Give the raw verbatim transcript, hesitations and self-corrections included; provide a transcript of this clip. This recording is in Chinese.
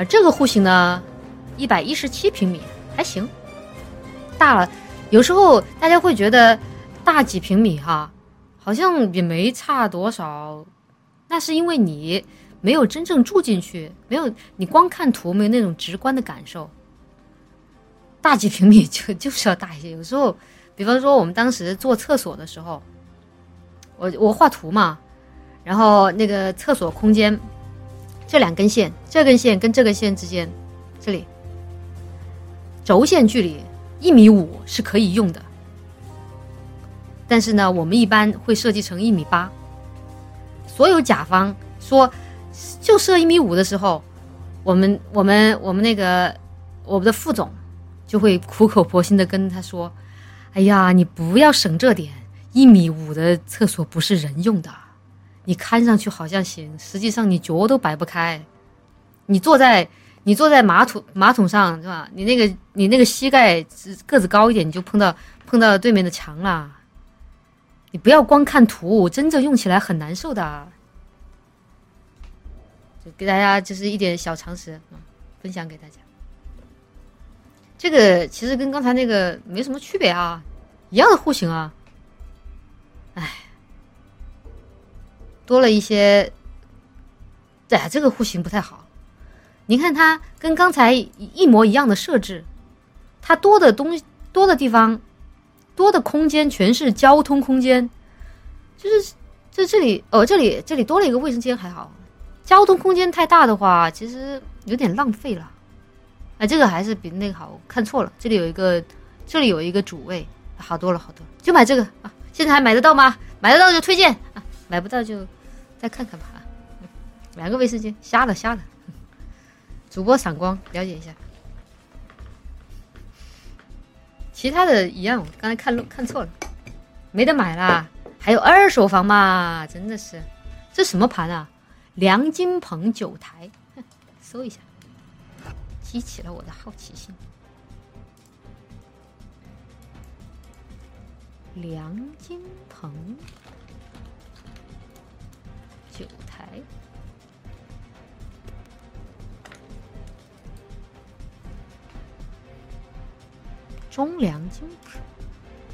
而这个户型呢，一百一十七平米，还行，大了。有时候大家会觉得大几平米哈，好像也没差多少，那是因为你没有真正住进去，没有你光看图没有那种直观的感受。大几平米就就是要大一些。有时候，比方说我们当时做厕所的时候，我我画图嘛，然后那个厕所空间，这两根线，这根线跟这根线之间，这里轴线距离一米五是可以用的，但是呢，我们一般会设计成一米八。所有甲方说就设一米五的时候，我们我们我们那个我们的副总就会苦口婆心的跟他说：“哎呀，你不要省这点，一米五的厕所不是人用的，你看上去好像行，实际上你脚都摆不开，你坐在。”你坐在马桶马桶上是吧？你那个你那个膝盖个子高一点，你就碰到碰到对面的墙啦。你不要光看图，真正用起来很难受的。就给大家就是一点小常识，嗯，分享给大家。这个其实跟刚才那个没什么区别啊，一样的户型啊。哎，多了一些，哎，这个户型不太好。你看它跟刚才一模一样的设置，它多的东西多的地方多的空间全是交通空间，就是这这里哦这里这里多了一个卫生间还好，交通空间太大的话其实有点浪费了。哎，这个还是比那个好，看错了，这里有一个这里有一个主卫，好多了好多了，就买这个啊！现在还买得到吗？买得到就推荐啊，买不到就再看看吧啊。两个卫生间，瞎了瞎了。主播闪光，了解一下。其他的一样，刚才看漏看错了，没得买啦。还有二手房嘛，真的是，这什么盘啊？梁金鹏九台，搜一下，激起了我的好奇心。梁金鹏九台。中粮金